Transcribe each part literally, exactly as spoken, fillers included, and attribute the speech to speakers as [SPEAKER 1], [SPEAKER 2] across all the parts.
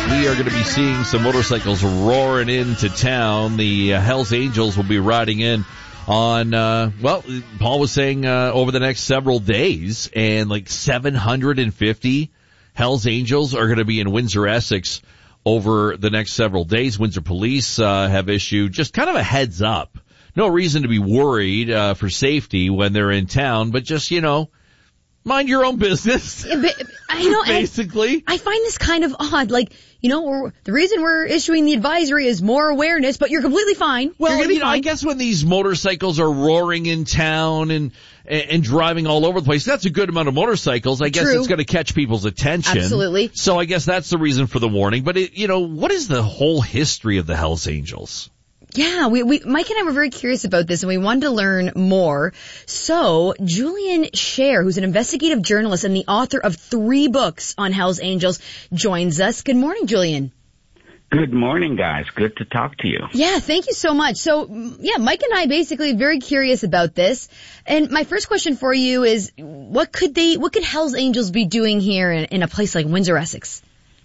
[SPEAKER 1] we are going to be seeing some motorcycles roaring into town. The uh, Hells Angels will be riding in on, uh, well, Paul was saying uh, over the next several days, and like seven hundred fifty Hells Angels are going to be in Windsor, Essex over the next several days. Windsor Police uh, have issued just kind of a heads up. No reason to be worried uh, for safety when they're in town, but just, you know, mind your own business.
[SPEAKER 2] I know,
[SPEAKER 1] basically.
[SPEAKER 2] I, I find this kind of odd. Like, you know, we're, the reason we're issuing the advisory is more awareness, but you're completely fine.
[SPEAKER 1] Well,
[SPEAKER 2] you're
[SPEAKER 1] you know,
[SPEAKER 2] fine.
[SPEAKER 1] I guess when these motorcycles are roaring in town and, and and driving all over the place, that's a good amount of motorcycles. I guess
[SPEAKER 2] True.
[SPEAKER 1] it's going to catch people's attention.
[SPEAKER 2] Absolutely.
[SPEAKER 1] So I guess that's the reason for the warning. But it, you know, what is the whole history of the Hells Angels?
[SPEAKER 2] Yeah, we, we, Mike and I were very curious about this, and we wanted to learn more. So, Julian Scher, who's an investigative journalist and the author of three books on Hells Angels, joins us. Good morning, Julian.
[SPEAKER 3] Good morning, guys. Good to talk to you.
[SPEAKER 2] Yeah, thank you so much. So, yeah, Mike and I basically very curious about this. And my first question for you is, what could they, what could Hells Angels be doing here in, in a place like Windsor, Essex?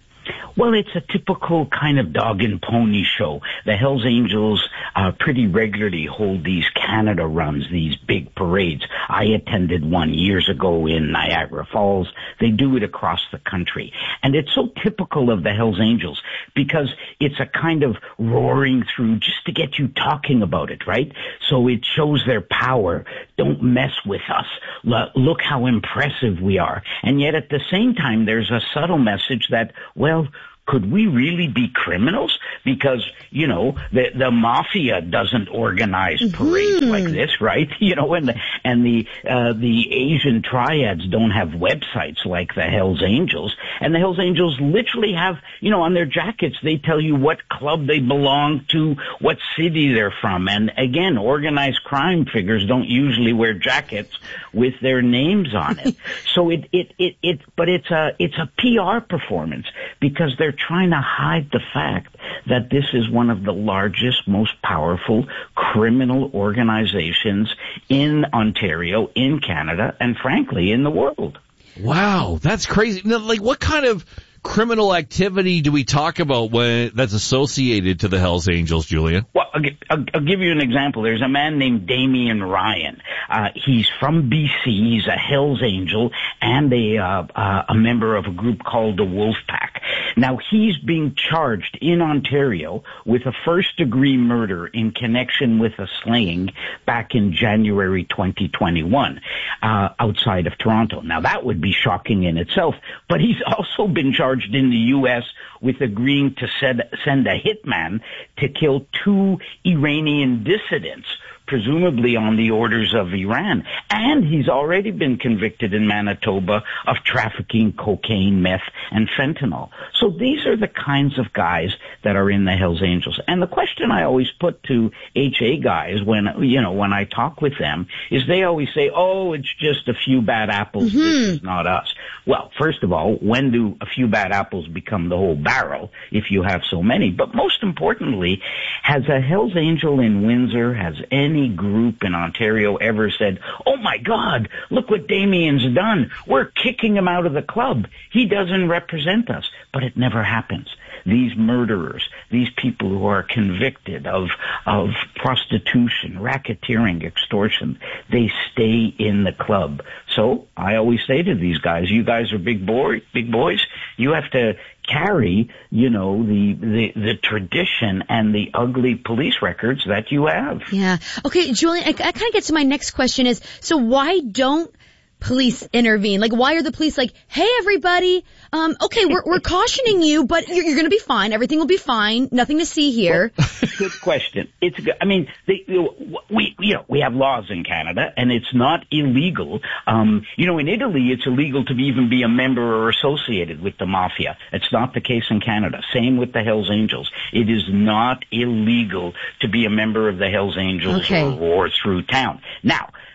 [SPEAKER 3] Well, it's a typical kind of dog and pony show. The Hells Angels uh, pretty regularly hold these Canada runs, these big parades. I attended one years ago in Niagara Falls. They do it across the country. And it's so typical of the Hells Angels because it's a kind of roaring through just to get you talking about it, right? So it shows their power. Don't mess with us. Look how impressive we are. And yet at the same time, there's a subtle message that, well, could we really be criminals? Because, you know, the, the mafia doesn't organize parades mm-hmm. like this, right? You know, and the, and the, uh, the Asian triads don't have websites like the Hells Angels. And the Hells Angels literally have, you know, on their jackets, they tell you what club they belong to, what city they're from. And again, organized crime figures don't usually wear jackets with their names on it. So it, it, it, it, but it's a, it's a P R performance because they're trying to hide the fact that this is one of the largest, most powerful criminal organizations in Ontario, in Canada, and frankly, in the world.
[SPEAKER 1] Wow, that's crazy. Now, like, what kind of criminal activity do we talk about when that's associated to the Hells Angels, Julian?
[SPEAKER 3] Well, I'll, I'll, I'll give you an example. There's a man named Damian Ryan. Uh, he's from B C. He's a Hells Angel and a uh, uh, a member of a group called the Wolf Pack. Now, he's being charged in Ontario with a first-degree murder in connection with a slaying back in January twenty twenty-one uh, outside of Toronto. Now, that would be shocking in itself, but he's also been charged in the U S with agreeing to send, send a hitman to kill two Iranian dissidents, presumably on the orders of Iran. And he's already been convicted in Manitoba of trafficking cocaine, meth, and fentanyl. So these are the kinds of guys that are in the Hells Angels. And the question I always put to H A guys when, you know, when I talk with them is they always say, oh, it's just a few bad apples. Mm-hmm. This is not us. Well, first of all, when do a few bad apples become the whole barrel if you have so many? But most importantly, has a Hells Angel in Windsor, has any group in Ontario ever said, oh my God, look what Damian's done. We're kicking him out of the club. He doesn't represent us. But it never happens. These murderers, these people who are convicted of, of prostitution, racketeering, extortion, they stay in the club. So I always say to these guys, you guys are big boy, big boys. You have to carry, you know, the, the, the tradition and the ugly police records that you have.
[SPEAKER 2] Yeah. Okay, Julian, I, I kind of get to my next question is, so why don't police intervene? Like, why are the police like, hey, everybody, um, okay, we're, we're cautioning you, but you're, you're going to be fine. Everything will be fine. Nothing to see here.
[SPEAKER 3] Well, good question. It's good. I mean, they, we, you know, we have laws in Canada, and it's not illegal. Um, you know, in Italy, it's illegal to even be a member or associated with the mafia. It's not the case in Canada. Same with the Hells Angels. It is not illegal to be a member of the Hells Angels
[SPEAKER 2] okay.
[SPEAKER 3] or roar through town. Now,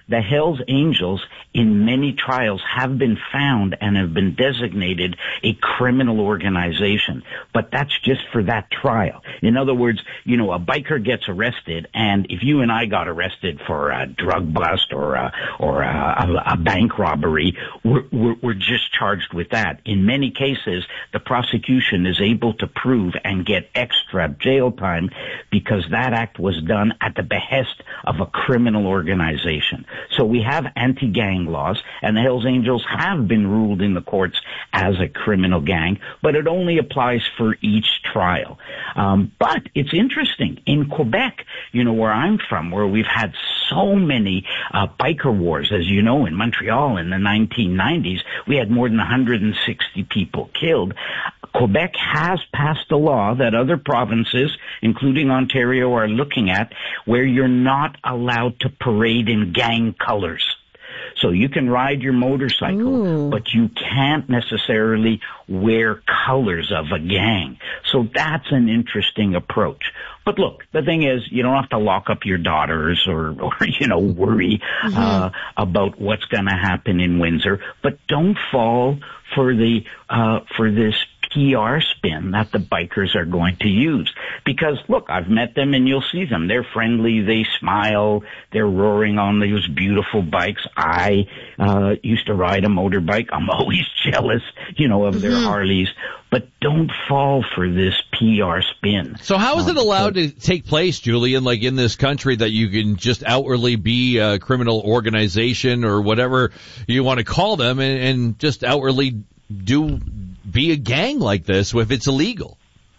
[SPEAKER 3] the Hells Angels in many trials have been found and have been designated a criminal organization. But that's just for that trial. In other words, you know, a biker gets arrested, and if you and I got arrested for a drug bust or a, or a, a, a bank robbery, we're, we're, we're just charged with that. In many cases, the prosecution is able to prove and get extra jail time because that act was done at the behest of a criminal organization. So we have anti-gang laws, and the Hells Angels have been ruled in the courts as a criminal gang, but it only applies for each trial. Um, but it's interesting. In Quebec, you know, where I'm from, where we've had so many uh, biker wars, as you know, in Montreal in the nineteen nineties, we had more than one hundred sixty people killed. Quebec has passed a law that other provinces, including Ontario, are looking at, where you're not allowed to parade in gang colors. So you can ride your motorcycle, Ooh. But you can't necessarily wear colors of a gang. So that's an interesting approach. But look, the thing is, you don't have to lock up your daughters or, or you know, worry mm-hmm. uh, about what's going to happen in Windsor. But don't fall for the uh, for this P R spin that the bikers are going to use. Because, look, I've met them and you'll see them. They're friendly, they smile, they're roaring on those beautiful bikes. I uh used to ride a motorbike. I'm always jealous, you know, of their mm-hmm. Harleys. But don't fall for this P R spin.
[SPEAKER 1] So how is it allowed to take place, Julian, like in this country, that you can just outwardly be a criminal organization or whatever you want to call them and, and just outwardly do be a gang like this if it's illegal?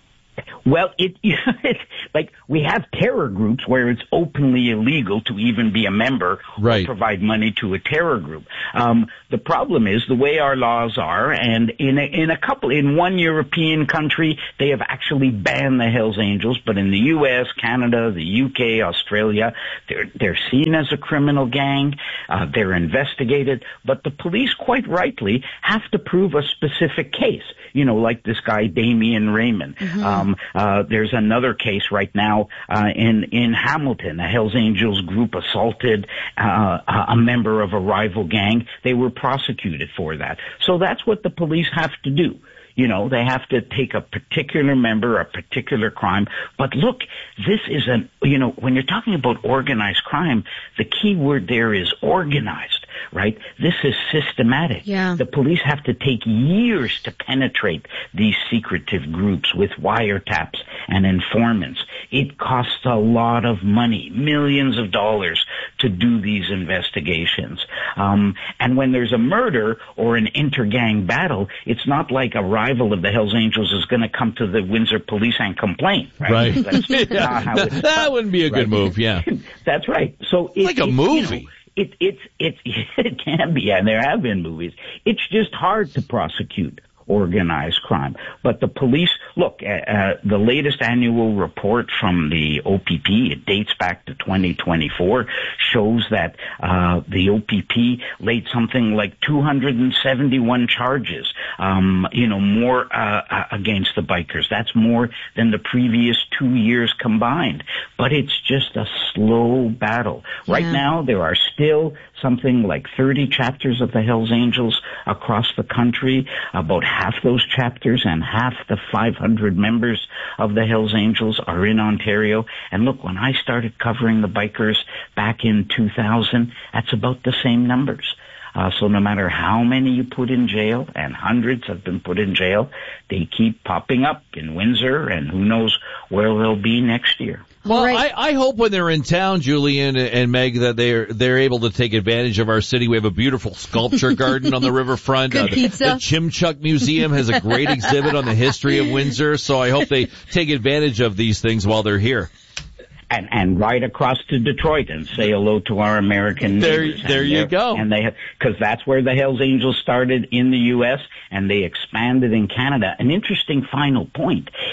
[SPEAKER 3] Well, it, it's like we have terror groups where it's openly illegal to even be a member
[SPEAKER 1] right.
[SPEAKER 3] or provide money to a terror group. Um, the problem is the way our laws are, and in a, in a couple, in one European country, they have actually banned the Hells Angels, but in the U S, Canada, the U K, Australia, they're, they're seen as a criminal gang. Uh, they're investigated, but the police, quite rightly, have to prove a specific case. You know, like this guy, Damien Raymond. Mm-hmm. Um, uh, there's another case right now, uh, in, in Hamilton. A Hells Angels group assaulted, uh, a member of a rival gang. They were prosecuted for that. So that's what the police have to do. You know, they have to take a particular member, a particular crime. But look, this is an, you know, when you're talking about organized crime, the key word there is organized, right? This is systematic.
[SPEAKER 2] Yeah.
[SPEAKER 3] The police have to take years to penetrate these secretive groups with wiretaps and informants. It costs a lot of money, millions of dollars, to do these investigations. Um, and when there's a murder or an inter-gang battle, it's not like a rival of the Hells Angels is going to come to the Windsor police and complain. Right.
[SPEAKER 1] right. That's yeah. how that, that wouldn't be a good right. move, yeah.
[SPEAKER 3] That's right. So it,
[SPEAKER 1] like a
[SPEAKER 3] it,
[SPEAKER 1] movie.
[SPEAKER 3] You know, it, it's, it's, it can be, and there have been movies. It's just hard to prosecute organized crime. But the police, look, uh, uh, the latest annual report from the O P P, it dates back to twenty twenty-four, shows that uh, the O P P laid something like two hundred seventy-one charges, um, you know, more uh, against the bikers. That's more than the previous two years combined. But it's just a slow battle. Yeah. Right now, there are still something like thirty chapters of the Hells Angels across the country. About half those chapters and half the five hundred members of the Hells Angels are in Ontario. And look, when I started covering the bikers back in two thousand, that's about the same numbers. Uh, so no matter how many you put in jail, and hundreds have been put in jail, they keep popping up in Windsor, and who knows where they'll be next year.
[SPEAKER 1] Well, right. I, I hope when they're in town, Julian and Meg, that they're they're able to take advantage of our city. We have a beautiful sculpture garden on the riverfront.
[SPEAKER 2] Good
[SPEAKER 1] uh,
[SPEAKER 2] pizza.
[SPEAKER 1] The Chimchuk Museum has a great exhibit on the history of Windsor, so I hope they take advantage of these things while they're here.
[SPEAKER 3] And, and ride across to Detroit and say hello to our American
[SPEAKER 1] there,
[SPEAKER 3] neighbors.
[SPEAKER 1] There
[SPEAKER 3] and
[SPEAKER 1] you go.
[SPEAKER 3] And they have, cause that's where the Hells Angels started in the U S and they expanded in Canada. An interesting final point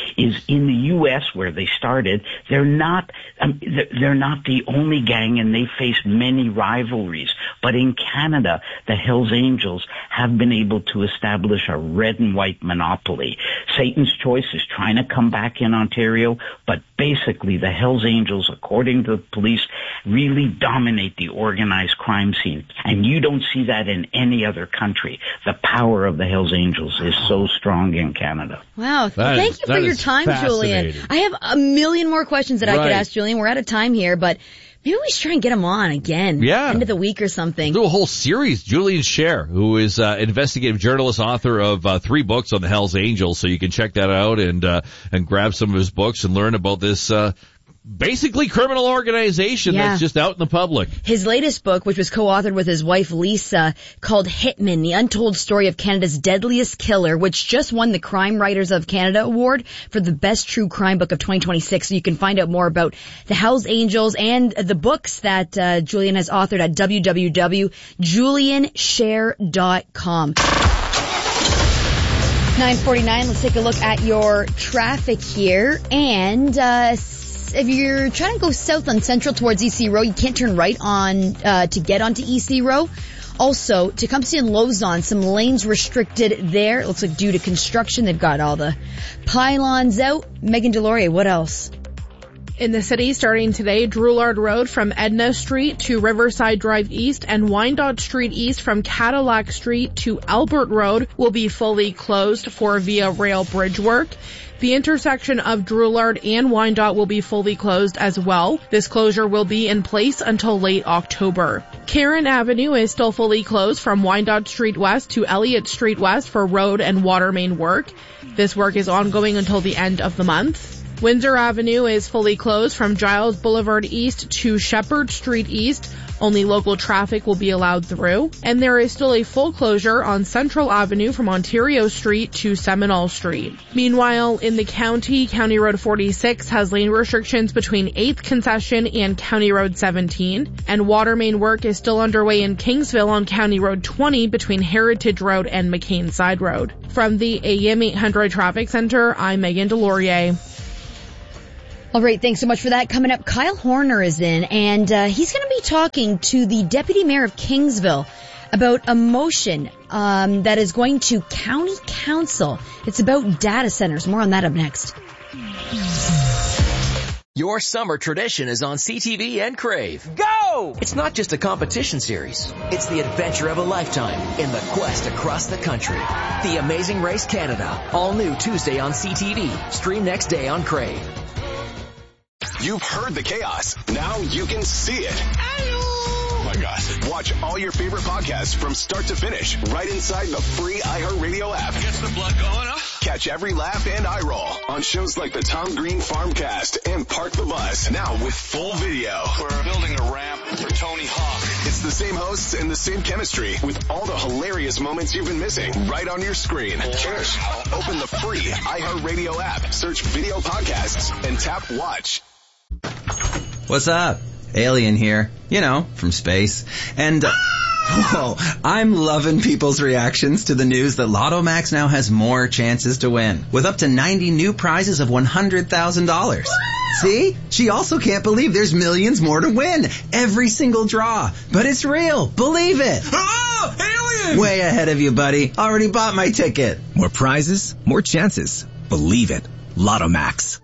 [SPEAKER 3] is in the U S where they started, they're not, um, they're not the only gang, and they face many rivalries. But in Canada, the Hells Angels have been able to establish a red and white monopoly. Satan's Choice is trying to come back in Ontario, but basically the Hells Angels, according to the police, really dominate the organized crime scene. And you don't see that in any other country. The power of the Hells Angels is so strong in Canada.
[SPEAKER 2] Wow.
[SPEAKER 1] That
[SPEAKER 2] Thank
[SPEAKER 1] is,
[SPEAKER 2] you for your time, Julian. I have a million more questions that right. I could ask Julian. We're out of time here, but maybe we should try and get him on again.
[SPEAKER 1] Yeah.
[SPEAKER 2] End of the week or something.
[SPEAKER 1] Do a whole series. Julian Scher, who is uh investigative journalist, author of uh, three books on the Hells Angels. So you can check that out and uh and grab some of his books and learn about this uh basically criminal organization yeah. that's just out in the public.
[SPEAKER 2] His latest book, which was co-authored with his wife Lisa, called Hitman, The Untold Story of Canada's Deadliest Killer, which just won the Crime Writers of Canada Award for the best true crime book of twenty twenty-six. So you can find out more about the Hells Angels and the books that uh, Julian has authored at w w w dot julian scher dot com. nine forty-nine, let's take a look at your traffic here. And uh if you're trying to go south on Central towards E C Row, you can't turn right on uh to get onto E C Row. Also, Tecumseh and Lauson, some lanes restricted there. It looks like due to construction. They've got all the pylons out. Megan Delorier, what else?
[SPEAKER 4] In the city, starting today, Drouillard Road from Edna Street to Riverside Drive East and Wyandotte Street East from Cadillac Street to Albert Road will be fully closed for Via Rail bridge work. The intersection of Drouillard and Wyandotte will be fully closed as well. This closure will be in place until late October. Karen Avenue is still fully closed from Wyandotte Street West to Elliott Street West for road and water main work. This work is ongoing until the end of the month. Windsor Avenue is fully closed from Giles Boulevard East to Shepherd Street East. Only local traffic will be allowed through. And there is still a full closure on Central Avenue from Ontario Street to Seminole Street. Meanwhile, in the county, County Road forty-six has lane restrictions between eighth Concession and County Road seventeen. And water main work is still underway in Kingsville on County Road twenty between Heritage Road and McCain Side Road. From the A M eight hundred Traffic Center, I'm Megan Delorier.
[SPEAKER 2] All right, thanks so much for that. Coming up, Kyle Horner is in, and uh, he's going to be talking to the Deputy Mayor of Kingsville about a motion um, that is going to County Council. It's about data centers. More on that up next.
[SPEAKER 5] Your summer tradition is on C T V and Crave. Go! It's not just a competition series. It's the adventure of a lifetime in the quest across the country. The Amazing Race Canada. All new Tuesday on C T V. Stream next day on Crave.
[SPEAKER 6] You've heard the chaos. Now you can see it. Oh my gosh. Watch all your favorite podcasts from start to finish right inside the free iHeartRadio app.
[SPEAKER 7] Gets the blood going, huh?
[SPEAKER 6] Catch every laugh and eye roll on shows like the Tom Green Farmcast and Park the Bus. Now with full video.
[SPEAKER 7] We're building a ramp for Tony Hawk.
[SPEAKER 6] It's the same hosts and the same chemistry with all the hilarious moments you've been missing right on your screen. Cheers. Open the free iHeartRadio app, search video podcasts, and tap watch.
[SPEAKER 8] What's up? Alien here. You know, from space. And, uh, whoa, I'm loving people's reactions to the news that Lotto Max now has more chances to win, with up to ninety new prizes of one hundred thousand dollars. See? She also can't believe there's millions more to win. Every single draw. But it's real. Believe it.
[SPEAKER 7] Oh, alien!
[SPEAKER 8] Way ahead of you, buddy. Already bought my ticket.
[SPEAKER 9] More prizes, more chances. Believe it. Lotto Max.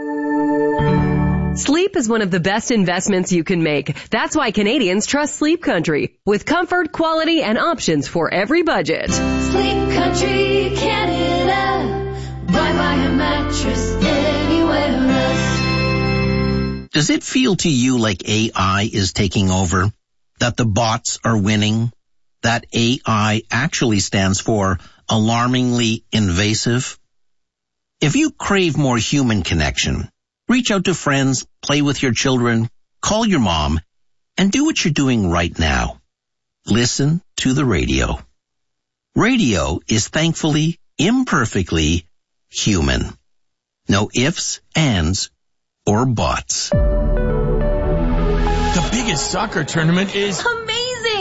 [SPEAKER 10] Sleep is one of the best investments you can make. That's why Canadians trust Sleep Country, with comfort, quality, and options for every budget.
[SPEAKER 11] Sleep Country Canada. Buy, buy a mattress anywhere else.
[SPEAKER 12] Does it feel to you like A I is taking over? That the bots are winning? That A I actually stands for alarmingly invasive? If you crave more human connection, reach out to friends, play with your children, call your mom, and do what you're doing right now. Listen to the radio. Radio is thankfully, imperfectly human. No ifs, ands, or buts.
[SPEAKER 7] The biggest soccer tournament is
[SPEAKER 2] amazing.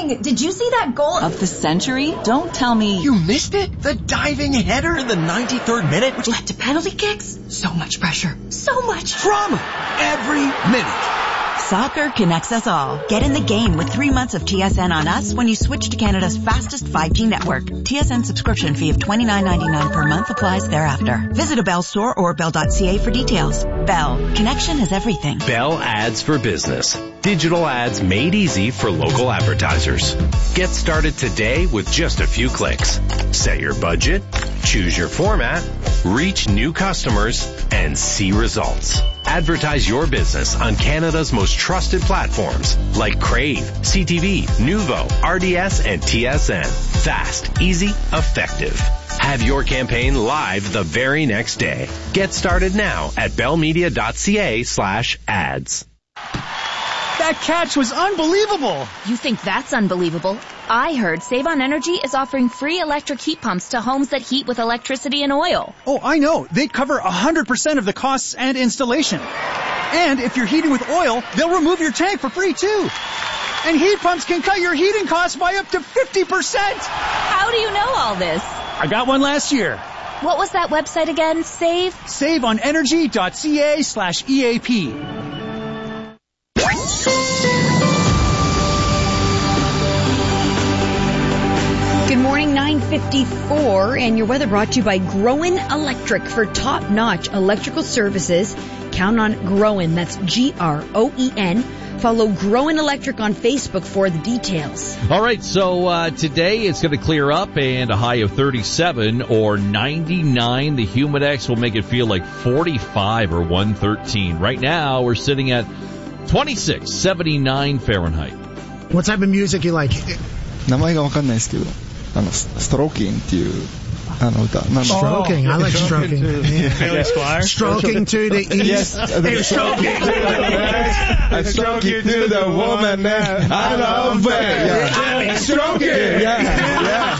[SPEAKER 13] amazing! Did you see that goal of the century? Don't tell me.
[SPEAKER 14] You missed it? The diving header in the ninety-third minute,
[SPEAKER 13] Which led to penalty kicks? So much pressure. So much
[SPEAKER 14] drama every minute.
[SPEAKER 15] Soccer connects us all. Get in the game with three months of T S N on us when you switch to Canada's fastest five G network. T S N subscription fee of twenty-nine ninety-nine per month applies thereafter. Visit a Bell store or bell dot c a for details. Bell. Connection is everything.
[SPEAKER 16] Bell Ads for Business. Digital ads made easy for local advertisers. Get started today with just a few clicks. Set your budget, choose your format, reach new customers, and see results. Advertise your business on Canada's most trusted platforms like Crave, C T V, Nuvo, R D S, and T S N. Fast, easy, effective. Have your campaign live the very next day. Get started now at bellmedia.ca slash ads.
[SPEAKER 17] That catch was unbelievable.
[SPEAKER 18] You think that's unbelievable? I heard Save on Energy is offering free electric heat pumps to homes that heat with electricity and oil.
[SPEAKER 17] Oh, I know. They cover one hundred percent of the costs and installation. And if you're heating with oil, they'll remove your tank for free too. And heat pumps can cut your heating costs by up to fifty percent.
[SPEAKER 18] How do you know all this?
[SPEAKER 17] I got one last year.
[SPEAKER 18] What was that website again? Save?
[SPEAKER 17] saveonenergy.ca slash EAP.
[SPEAKER 2] Good morning, nine fifty-four, and your weather brought to you by Groen Electric. For top-notch electrical services, count on Groen. That's G R O E N. Follow Groen Electric on Facebook for the details.
[SPEAKER 1] All right, so uh, today it's going to clear up and a high of thirty-seven or ninety-nine. The Humidex will make it feel like forty-five or one thirteen. Right now, we're sitting at twenty-six, seventy-nine Fahrenheit.
[SPEAKER 19] What type of music you like?
[SPEAKER 20] 名前がわかんないですけど、あのストローキングっていうあの歌。
[SPEAKER 19] Stroking, I like stroking.
[SPEAKER 17] Bailey Squire.
[SPEAKER 19] Stroking to the east.
[SPEAKER 20] Yes,
[SPEAKER 19] Hey, stroking to the west.
[SPEAKER 20] I stroke you to the woman that I love. Yeah,
[SPEAKER 19] stroking.
[SPEAKER 20] Yeah, yeah.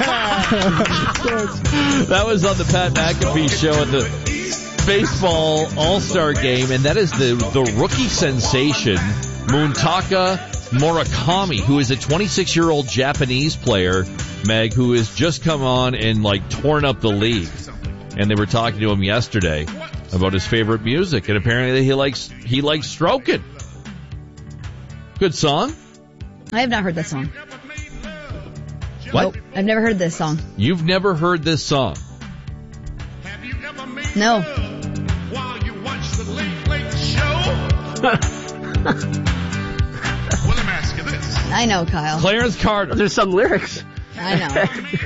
[SPEAKER 1] That was on the Pat McAfee show at the baseball All-Star game, and that is the the rookie sensation Muntaka Murakami, who is a twenty-six-year-old Japanese player, Meg, who has just come on and like torn up the league. And they were talking to him yesterday about his favorite music, and apparently he likes he likes stroking. Good song.
[SPEAKER 2] I have not heard that song.
[SPEAKER 1] What?
[SPEAKER 2] Nope, I've never heard this song.
[SPEAKER 1] You've never heard this song?
[SPEAKER 2] No.
[SPEAKER 7] While you watch the Late Late Show. Well, let me ask you this.
[SPEAKER 2] I know, Kyle.
[SPEAKER 1] Clarence Carter.
[SPEAKER 21] There's some lyrics.
[SPEAKER 2] I know.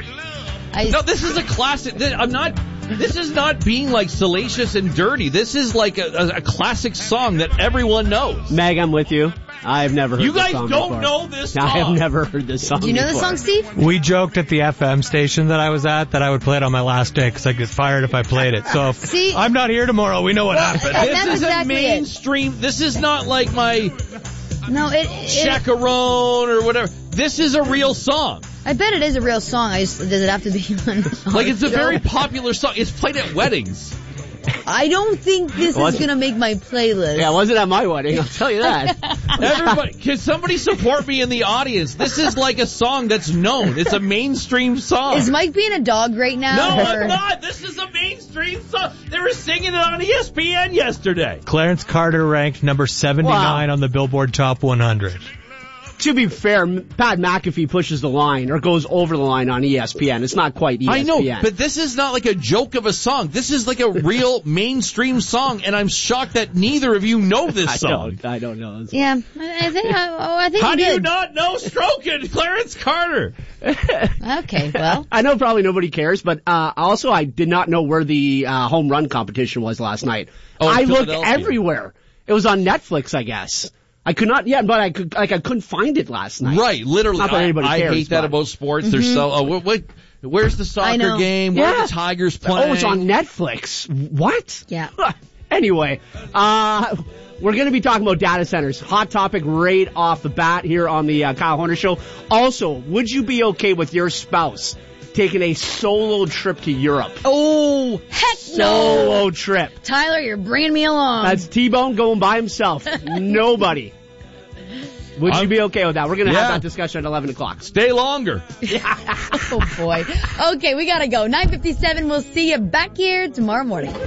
[SPEAKER 2] I,
[SPEAKER 1] no, this is a classic. I'm not. This is not being like salacious and dirty. This is like a, a, a classic song that everyone knows.
[SPEAKER 21] Meg, I'm with you. I've never heard
[SPEAKER 1] you
[SPEAKER 21] this
[SPEAKER 1] guys
[SPEAKER 21] song
[SPEAKER 1] don't
[SPEAKER 21] before.
[SPEAKER 1] know this song.
[SPEAKER 21] I have never heard this song
[SPEAKER 2] Do you know
[SPEAKER 21] before.
[SPEAKER 2] the song, Steve?
[SPEAKER 22] We joked at the F M station that I was at that I would play it on my last day because I get fired if I played it. So if
[SPEAKER 2] See?
[SPEAKER 22] I'm not here tomorrow, we know what happened.
[SPEAKER 2] And
[SPEAKER 1] This
[SPEAKER 2] that's
[SPEAKER 1] is
[SPEAKER 2] exactly
[SPEAKER 1] a mainstream. It. This is not like my
[SPEAKER 2] No, it, it
[SPEAKER 1] chaperone or whatever. This is a real song.
[SPEAKER 2] I bet it is a real song. I just does it have to be on?
[SPEAKER 1] Like it's a
[SPEAKER 2] show?
[SPEAKER 1] very popular song. It's played at weddings.
[SPEAKER 2] I don't think this
[SPEAKER 21] Was
[SPEAKER 2] is going to make my playlist.
[SPEAKER 21] Yeah, it wasn't at my wedding, I'll tell you that.
[SPEAKER 1] Everybody, can somebody support me in the audience? This is like a song that's known. It's a mainstream song.
[SPEAKER 2] Is Mike being a dog right now?
[SPEAKER 1] No,
[SPEAKER 2] or?
[SPEAKER 1] I'm not. This is a mainstream song. They were singing it on E S P N yesterday.
[SPEAKER 22] Clarence Carter ranked number seventy-nine
[SPEAKER 21] Wow.
[SPEAKER 22] on the Billboard Top one hundred.
[SPEAKER 21] To be fair, M- Pat McAfee pushes the line or goes over the line on E S P N. It's not quite E S P N.
[SPEAKER 1] I know, but this is not like a joke of a song. This is like a real mainstream song, and I'm shocked that neither of you know this
[SPEAKER 21] I
[SPEAKER 1] song.
[SPEAKER 21] don't, I don't know.
[SPEAKER 2] Yeah, I I think. I, oh, I think.
[SPEAKER 1] How
[SPEAKER 2] you
[SPEAKER 1] do you
[SPEAKER 2] did.
[SPEAKER 1] not know Strokin', Clarence Carter?
[SPEAKER 2] Okay, well.
[SPEAKER 21] I know probably nobody cares, but uh, also I did not know where the uh, home run competition was last night.
[SPEAKER 1] Oh, in
[SPEAKER 21] I looked
[SPEAKER 1] Philadelphia.
[SPEAKER 21] everywhere. It was on Netflix, I guess. I could not, yeah, but I could, like, I couldn't find it last night.
[SPEAKER 1] Right, literally.
[SPEAKER 21] Not that
[SPEAKER 1] I,
[SPEAKER 21] anybody
[SPEAKER 1] I
[SPEAKER 21] cares,
[SPEAKER 1] hate that
[SPEAKER 21] but-
[SPEAKER 1] about sports. There's so. Uh, what, what? Where's the
[SPEAKER 2] I
[SPEAKER 1] soccer
[SPEAKER 2] know.
[SPEAKER 1] game? Where
[SPEAKER 21] Yeah.
[SPEAKER 1] are the Tigers playing?
[SPEAKER 21] Oh, it's on Netflix. What?
[SPEAKER 2] Yeah.
[SPEAKER 21] Anyway, uh, we're going to be talking about data centers. Hot topic right off the bat here on the uh, Kyle Horner Show. Also, would you be okay with your spouse taking a solo trip to Europe?
[SPEAKER 2] Oh, heck no.
[SPEAKER 21] Solo trip.
[SPEAKER 2] Tyler, you're bringing me along.
[SPEAKER 21] That's T-Bone going by himself. Nobody. Would
[SPEAKER 1] I'm,
[SPEAKER 21] you be okay with that? We're going to
[SPEAKER 1] yeah.
[SPEAKER 21] have that discussion at eleven o'clock.
[SPEAKER 1] Stay longer.
[SPEAKER 2] Oh, boy. Okay, we got to go. nine fifty-seven. We'll see you back here tomorrow morning.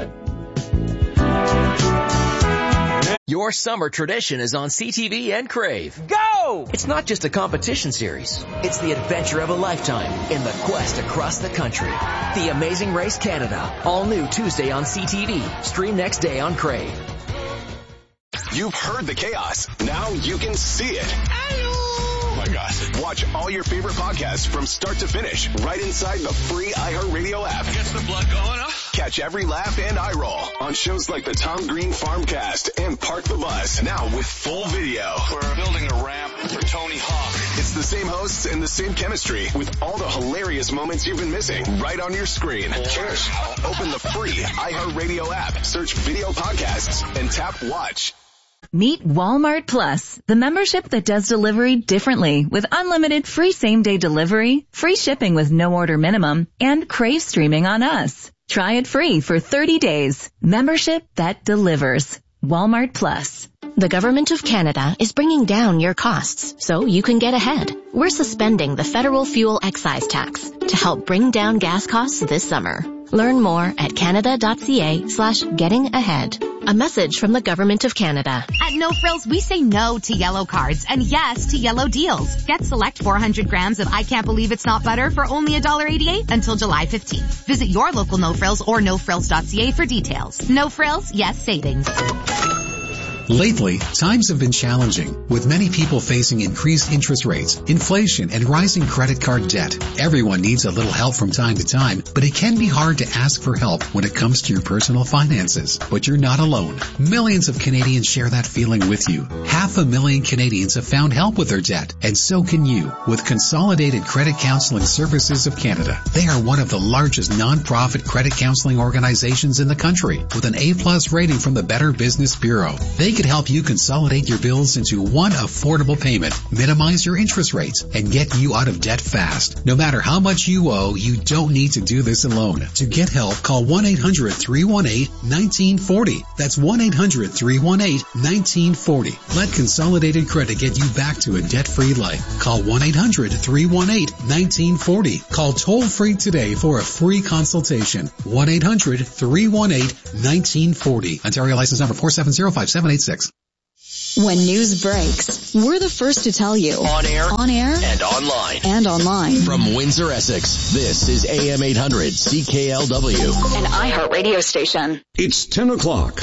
[SPEAKER 5] Your summer tradition is on C T V and Crave. Go! It's not just a competition series. It's the adventure of a lifetime in the quest across the country. The Amazing Race Canada. All new Tuesday on C T V. Stream next day on Crave.
[SPEAKER 6] You've heard the chaos. Now you can see it. Oh my God. Watch all your favorite podcasts from start to finish right inside the free iHeartRadio app.
[SPEAKER 7] Gets the blood going, huh?
[SPEAKER 6] Catch every laugh and eye roll on shows like the Tom Green Farmcast and Park the Bus. Now with full video.
[SPEAKER 7] We're building a ramp for Tony Hawk.
[SPEAKER 6] It's the same hosts and the same chemistry with all the hilarious moments you've been missing right on your screen. Cheers. Open the free iHeartRadio app, search video podcasts, and tap watch.
[SPEAKER 13] Meet Walmart Plus, the membership that does delivery differently with unlimited free same-day delivery, free shipping with no order minimum, and Crave streaming on us. Try it free for thirty days. Membership that delivers. Walmart Plus.
[SPEAKER 3] The Government of Canada is bringing down your costs so you can get ahead. We're suspending the federal fuel excise tax to help bring down gas costs this summer. Learn more at canada.ca slash getting ahead. A message from the Government of Canada.
[SPEAKER 4] At No Frills, we say no to yellow cards and yes to yellow deals. Get select four hundred grams of I Can't Believe It's Not Butter for only one dollar eighty-eight until July fifteenth. Visit your local No Frills or no frills dot c a for details. No Frills, yes savings.
[SPEAKER 23] Lately, times have been challenging, with many people facing increased interest rates, inflation, and rising credit card debt. Everyone needs a little help from time to time, but it can be hard to ask for help when it comes to your personal finances. But you're not alone. Millions of Canadians share that feeling with you. Half a million Canadians have found help with their debt, and so can you with Consolidated Credit Counseling Services of Canada. They are one of the largest non-profit credit counseling organizations in the country, with an A-plus rating from the Better Business Bureau. They could help you consolidate your bills into one affordable payment, minimize your interest rates, and get you out of debt fast. No matter how much you owe, you don't need to do this alone. To get help, call one eight hundred three one eight one nine four zero. That's one eight hundred three one eight one nine four zero. Let Consolidated Credit get you back to a debt-free life. Call one eight hundred three one eight one nine four zero. Call toll-free today for a free consultation. one eight hundred three one eight one nine four zero. Ontario license number four seven zero five seven eight six.
[SPEAKER 24] When news breaks, we're the first to tell you.
[SPEAKER 5] On air.
[SPEAKER 24] On air.
[SPEAKER 5] And online.
[SPEAKER 24] And online.
[SPEAKER 5] From Windsor, Essex, this is A M eight hundred C K L W.
[SPEAKER 24] An iHeart radio station.
[SPEAKER 25] It's ten o'clock.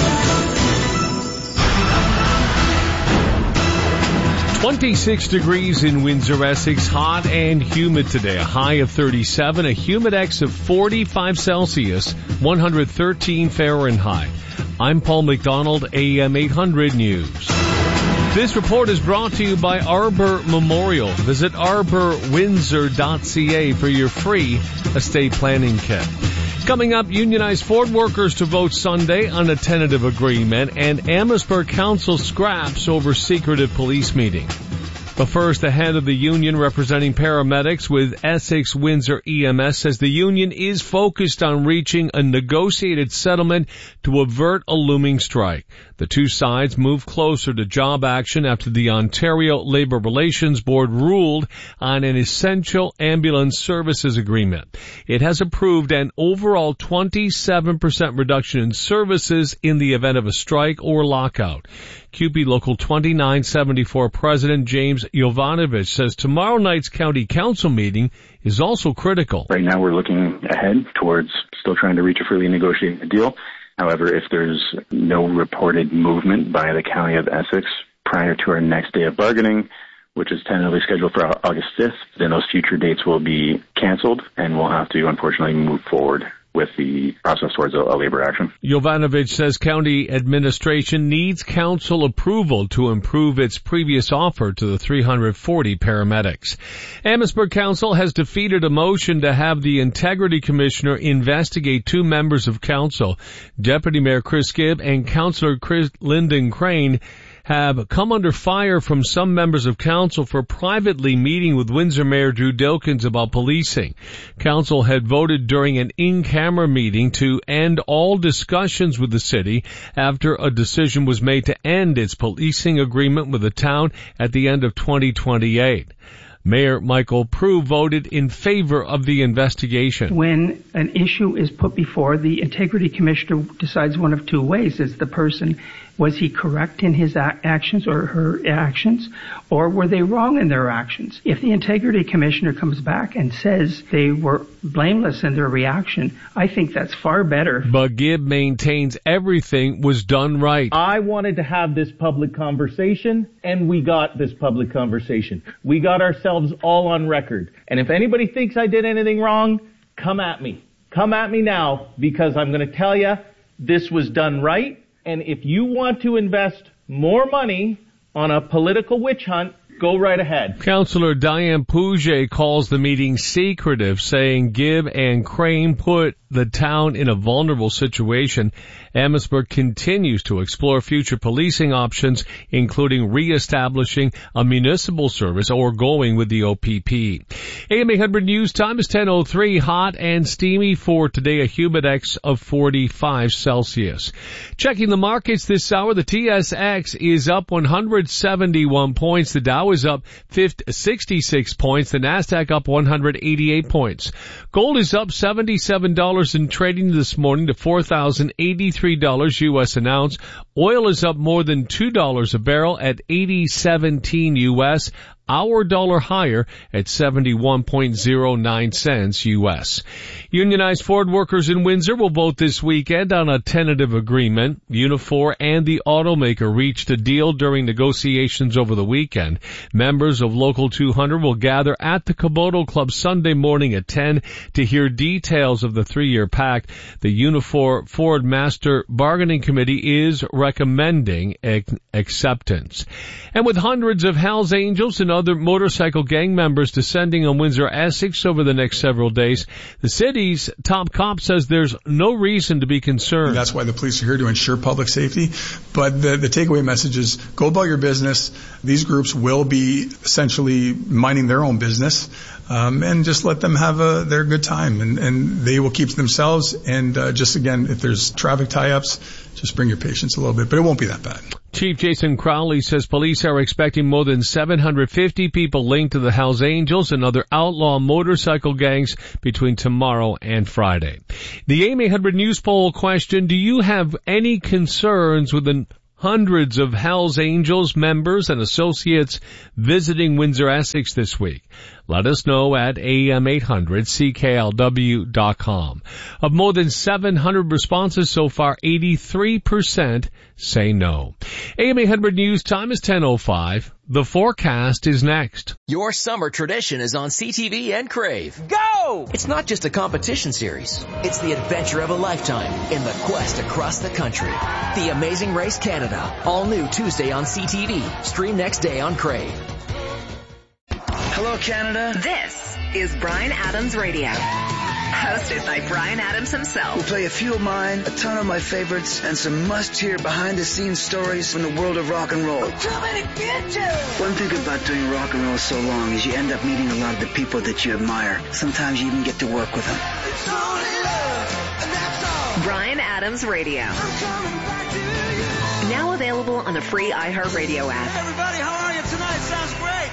[SPEAKER 26] twenty-six degrees in Windsor, Essex, hot and humid today. A high of thirty-seven, a humidex of forty-five Celsius, one hundred thirteen Fahrenheit. I'm Paul McDonald, A M eight hundred News. This report is brought to you by Arbor Memorial. Visit arbor windsor dot c a for your free estate planning kit. Coming up, unionized Ford workers to vote Sunday on a tentative agreement, and Amherstburg Council scraps over secretive police meeting. But first, the head of the union representing paramedics with Essex Windsor E M S says the union is focused on reaching a negotiated settlement to avert a looming strike. The two sides moved closer to job action after the Ontario Labour Relations Board ruled on an essential ambulance services agreement. It has approved an overall twenty-seven percent reduction in services in the event of a strike or lockout. Q P Local twenty-nine seventy-four President James Jovanovich says tomorrow night's County Council meeting is also critical.
[SPEAKER 27] Right now we're looking ahead towards still trying to reach a freely negotiated deal. However, if there's no reported movement by the County of Essex prior to our next day of bargaining, which is tentatively scheduled for August fifth, then those future dates will be canceled and we'll have to unfortunately move forward with the process towards a, a labor action.
[SPEAKER 26] Jovanovich says county administration needs council approval to improve its previous offer to the three hundred forty paramedics. Amherstburg Council has defeated a motion to have the Integrity Commissioner investigate two members of council. Deputy Mayor Chris Gibb and Councillor Chris Lyndon Crane have come under fire from some members of council for privately meeting with Windsor Mayor Drew Dilkens about policing. Council had voted during an in-camera meeting to end all discussions with the city after a decision was made to end its policing agreement with the town at the end of twenty twenty-eight. Mayor Michael Prue voted in favor of the investigation.
[SPEAKER 8] When an issue is put before, the integrity commissioner decides one of two ways. Is the person, was he correct in his a- actions or her actions, or were they wrong in their actions? If the integrity commissioner comes back and says they were blameless in their reaction, I think that's far better.
[SPEAKER 26] But Gibb maintains everything was done right.
[SPEAKER 9] I wanted to have this public conversation, and we got this public conversation. We got ourselves all on record. And if anybody thinks I did anything wrong, come at me. Come at me now, because I'm going to tell you this was done right. And if you want to invest more money on a political witch hunt, go right ahead.
[SPEAKER 26] Councillor Diane Pouget calls the meeting secretive, saying Gibb and Crane put the town in a vulnerable situation. Amherstburg continues to explore future policing options, including re-establishing a municipal service or going with the O P P. A M eight hundred News Time is ten oh three. Hot and steamy for today, a humidex of forty-five Celsius. Checking the markets this hour, the T S X is up one hundred seventy-one points. The Dow is up sixty-six points. The NASDAQ up one hundred eighty-eight points. Gold is up seventy-seven dollars in trading this morning to four thousand eighty-three dollars U S an ounce. Oil is up more than two dollars a barrel at eighty seventeen U S. Our dollar higher at seventy-one point oh nine cents U S. Unionized Ford workers in Windsor will vote this weekend on a tentative agreement. Unifor and the automaker reached a deal during negotiations over the weekend. Members of Local two hundred will gather at the Caboto Club Sunday morning at ten to hear details of the three-year pact. The Unifor Ford Master Bargaining Committee is recommending ac- acceptance. And with hundreds of Hells Angels and other motorcycle gang members descending on Windsor Essex over the next several days, the city's top cop says there's no reason to be concerned.
[SPEAKER 10] That's why the police are here, to ensure public safety. But the, the takeaway message is go about your business. These groups will be essentially minding their own business, um, and just let them have a, their good time, and, and they will keep to themselves. And uh, just again, if there's traffic tie-ups, just bring your patience a little bit, but it won't be that bad.
[SPEAKER 26] Chief Jason Crowley says police are expecting more than seven hundred fifty people linked to the Hells Angels and other outlaw motorcycle gangs between tomorrow and Friday. The A M eight hundred News poll question: do you have any concerns with the hundreds of Hells Angels members and associates visiting Windsor Essex this week? Let us know at A M eight hundred C K L W dot com. Of more than seven hundred responses so far, eighty-three percent say no. A M eight hundred News Time is ten oh five. The forecast is next.
[SPEAKER 5] Your summer tradition is on C T V and Crave. Go! It's not just a competition series. It's the adventure of a lifetime in the quest across the country. The Amazing Race Canada. All new Tuesday on C T V. Stream next day on Crave.
[SPEAKER 11] Hello, Canada.
[SPEAKER 12] This is Bryan Adams Radio. Hosted by Bryan Adams himself.
[SPEAKER 11] We'll play a few of mine, a ton of my favorites, and some must-hear behind-the-scenes stories from the world of rock and roll.
[SPEAKER 12] Too many bitches!
[SPEAKER 11] One thing about doing rock and roll so long is you end up meeting a lot of the people that you admire. Sometimes you even get to work with them.
[SPEAKER 12] It's only love, and that's all. Bryan Adams Radio. I'm coming back to you. Now available on the free iHeartRadio app.
[SPEAKER 11] Hey everybody, how are you tonight? Sounds great.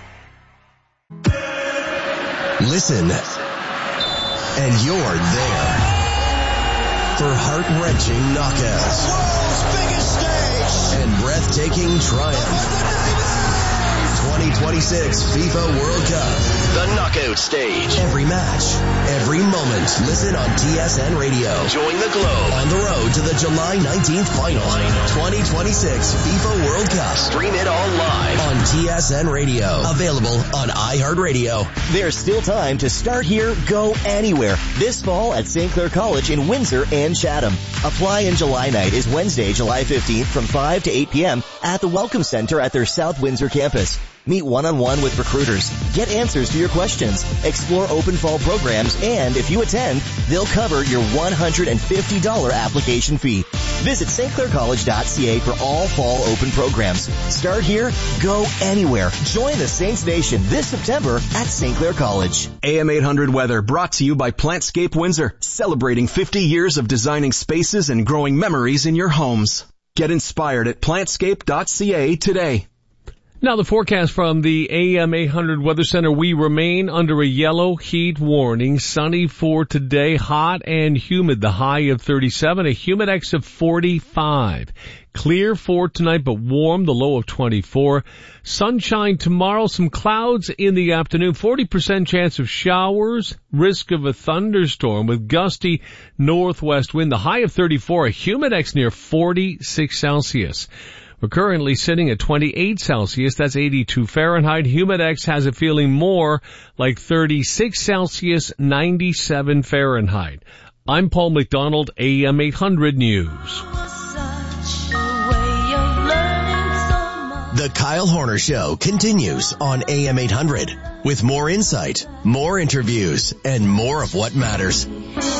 [SPEAKER 14] Listen, and you're there for heart-wrenching knockouts, world's biggest stage, and breathtaking triumph. twenty twenty-six FIFA World Cup, the knockout stage. Every match, every moment. Listen on T S N Radio. Join the globe on the road to the July nineteenth final. twenty twenty-six FIFA World Cup. Stream it all live on T S N Radio. Available on iHeartRadio.
[SPEAKER 25] There's still time to start here, go anywhere. This fall at Saint Clair College in Windsor and Chatham. Apply in July night is Wednesday, July fifteenth from five to eight p.m. at the Welcome Center at their South Windsor campus. Meet one-on-one with recruiters, get answers to your questions, explore open fall programs, and if you attend, they'll cover your one hundred fifty dollars application fee. Visit S T Clair College dot C A for all fall open programs. Start here, go anywhere. Join the Saints Nation this September at Saint Clair College.
[SPEAKER 15] A M eight hundred Weather brought to you by Plantscape Windsor, celebrating fifty years of designing spaces and growing memories in your homes. Get inspired at plantscape dot C A today.
[SPEAKER 26] Now the forecast from the A M eight hundred Weather Center. We remain under a yellow heat warning. Sunny for today, hot and humid. The high of thirty-seven, a humidex of forty-five. Clear for tonight, but warm, the low of twenty-four. Sunshine tomorrow, some clouds in the afternoon, forty percent chance of showers, risk of a thunderstorm with gusty northwest wind. The high of thirty-four, a humidex near forty-six Celsius. We're currently sitting at twenty-eight Celsius, that's eighty-two Fahrenheit. Humidex has a feeling more like thirty-six Celsius, ninety-seven Fahrenheit. I'm Paul McDonald, A M eight hundred News.
[SPEAKER 14] The Kyle Horner Show continues on A M eight hundred with more insight, more interviews, and more of what matters.